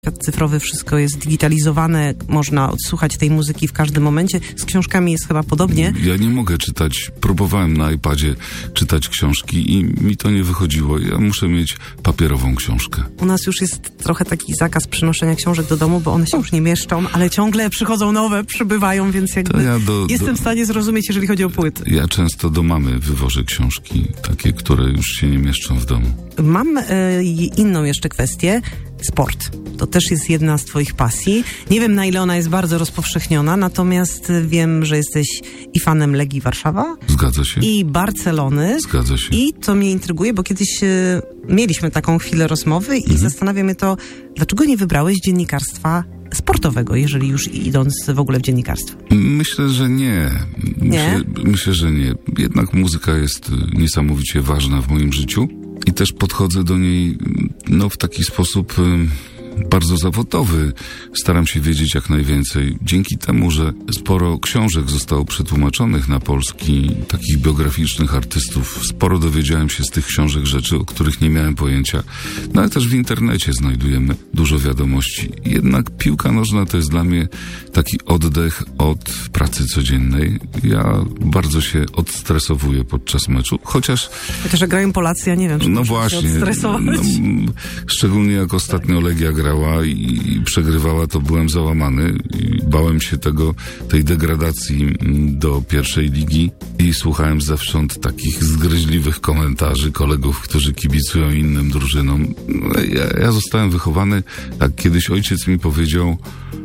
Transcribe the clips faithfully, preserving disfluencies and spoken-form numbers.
cyfrowy, wszystko jest digitalizowane, można odsłuchać tej muzyki w każdym momencie. Z książkami jest chyba podobnie. Ja nie mogę czytać, próbowałem na iPadzie czytać książki i mi to nie wychodziło. Ja muszę mieć papierową książkę. U nas już jest trochę taki zakaz przynoszenia książek do domu, bo one się już nie mieszczą, ale ciągle przychodzą nowe, przybywają, więc jakby ja do, jestem do... w stanie zrozumieć, jeżeli chodzi o płyty. Ja często do mamy wywożę książki, takie, które już się nie mieszczą w domu. Mam y, inną jeszcze kwestię. Sport. To też jest jedna z twoich pasji. Nie wiem, na ile ona jest bardzo rozpowszechniona, natomiast wiem, że jesteś i fanem Legii Warszawa. Zgadza się. I Barcelony. Zgadza się. I to mnie intryguje, bo kiedyś y, mieliśmy taką chwilę rozmowy i mhm. zastanawia mnie to, dlaczego nie wybrałeś dziennikarstwa sportowego, jeżeli już idąc w ogóle w dziennikarstwo? Myślę, że nie. Myślę, nie? Myślę, że nie. Jednak muzyka jest niesamowicie ważna w moim życiu. I też podchodzę do niej no, w taki sposób y, bardzo zawodowy. Staram się wiedzieć jak najwięcej. Dzięki temu, że sporo książek zostało przetłumaczonych na polski, takich biograficznych artystów, sporo dowiedziałem się z tych książek rzeczy, o których nie miałem pojęcia. No ale też w internecie znajdujemy dużo wiadomości. Jednak piłka nożna to jest dla mnie taki oddech od pracy codziennej. Ja bardzo się odstresowuję podczas meczu, chociaż... Chociaż jak grają Polacy, ja nie wiem, czy no właśnie, się odstresować. No, szczególnie jak ostatnio Legia grała i przegrywała, to byłem załamany i bałem się tego, tej degradacji do pierwszej ligi i słuchałem zewsząd takich zgryźliwych komentarzy kolegów, którzy kibicują innym drużynom. Ja, ja zostałem wychowany, tak kiedyś ojciec mi powiedział,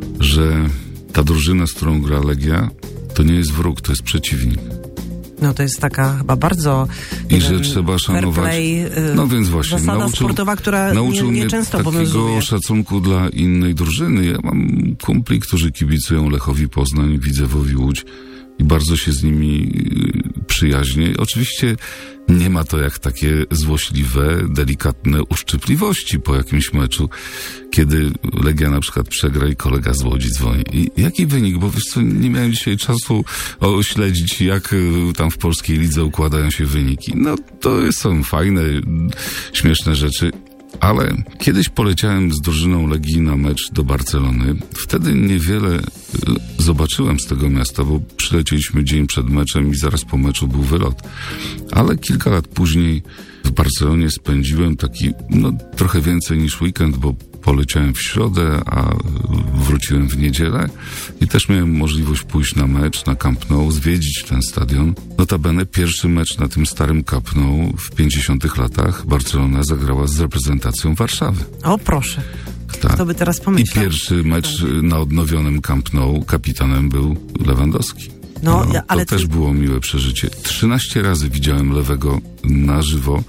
że ta drużyna, z którą gra Legia, to nie jest wróg, to jest przeciwnik. No to jest taka chyba bardzo I że trzeba szanować. Play, no więc właśnie. Zasada nauczył, sportowa, która nauczył nie, nie mnie często takiego obowiązuje. szacunku dla innej drużyny. Ja mam kumpli, którzy kibicują Lechowi Poznań, Widzewowi Łódź i bardzo się z nimi przyjaźnię. Oczywiście nie ma to jak takie złośliwe, delikatne uszczypliwości po jakimś meczu, kiedy Legia na przykład przegra i kolega z Łodzi dzwoni. I jaki wynik? Bo wiesz co, nie miałem dzisiaj czasu śledzić, jak tam w polskiej lidze układają się wyniki. No to są fajne, śmieszne rzeczy. Ale kiedyś poleciałem z drużyną Legii na mecz do Barcelony. Wtedy niewiele zobaczyłem z tego miasta, bo przylecieliśmy dzień przed meczem i zaraz po meczu był wylot. Ale kilka lat później w Barcelonie spędziłem taki, no trochę więcej niż weekend, bo poleciałem w środę, a wróciłem w niedzielę i też miałem możliwość pójść na mecz na Camp Nou, zwiedzić ten stadion. Notabene pierwszy mecz na tym starym Camp Nou w pięćdziesiątych latach Barcelona zagrała z reprezentacją Warszawy. O proszę, tak. Kto by teraz pomyślał? I pierwszy mecz na odnowionym Camp Nou kapitanem był Lewandowski. No, no, ale to też ty... było miłe przeżycie. trzynaście razy widziałem Lewego na żywo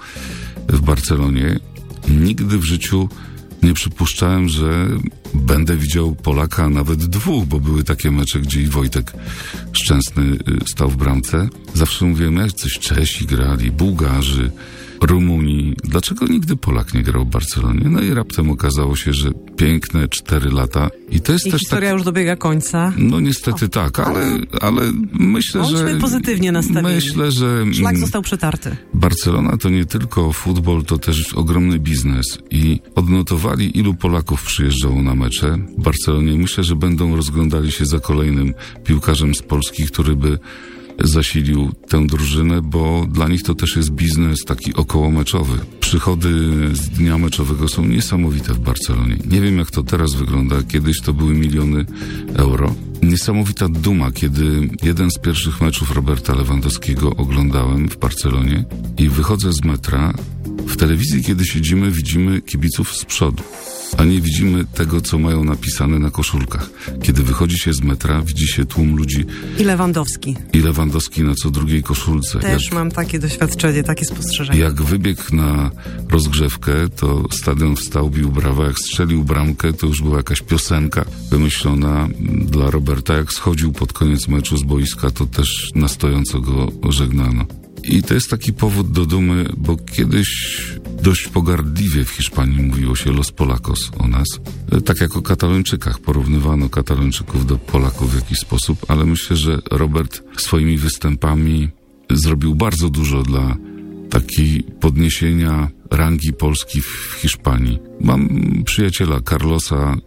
w Barcelonie. Nigdy w życiu nie przypuszczałem, że będę widział Polaka, a nawet dwóch, bo były takie mecze, gdzie i Wojtek Szczęsny stał w bramce. Zawsze mówiłem, jak coś Czesi grali, Bułgarzy, Rumuni. Dlaczego nigdy Polak nie grał w Barcelonie? No i raptem okazało się, że piękne cztery lata. I to jest I też historia tak... już dobiega końca. No niestety o, tak, ale, ale myślę, Bądźmy że... pozytywnie nastawieni. Myślę, że... Szlak został przetarty. Barcelona to nie tylko futbol, to też ogromny biznes. I odnotowali, ilu Polaków przyjeżdżało na mecze w Barcelonie. Myślę, że będą rozglądali się za kolejnym piłkarzem z Polski, który by zasilił tę drużynę, bo dla nich to też jest biznes taki okołomeczowy. Przychody z dnia meczowego są niesamowite w Barcelonie. Nie wiem, jak to teraz wygląda. Kiedyś to były miliony euro. Niesamowita duma, kiedy jeden z pierwszych meczów Roberta Lewandowskiego oglądałem w Barcelonie i wychodzę z metra. W telewizji, kiedy siedzimy, widzimy kibiców z przodu, a nie widzimy tego, co mają napisane na koszulkach. Kiedy wychodzi się z metra, widzi się tłum ludzi. I Lewandowski. I Lewandowski na co drugiej koszulce. Też jak, mam takie doświadczenie, takie spostrzeżenie. Jak wybiegł na rozgrzewkę, to stadion wstał, bił brawa. Jak strzelił bramkę, to już była jakaś piosenka wymyślona dla Roberta. Jak schodził pod koniec meczu z boiska, to też na stojąco go żegnano. I to jest taki powód do dumy, bo kiedyś dość pogardliwie w Hiszpanii mówiło się Los Polacos o nas. Tak jak o Katalończykach. Porównywano Katalończyków do Polaków w jakiś sposób, ale myślę, że Robert swoimi występami zrobił bardzo dużo dla takiej podniesienia rangi Polski w Hiszpanii. Mam przyjaciela Carlosa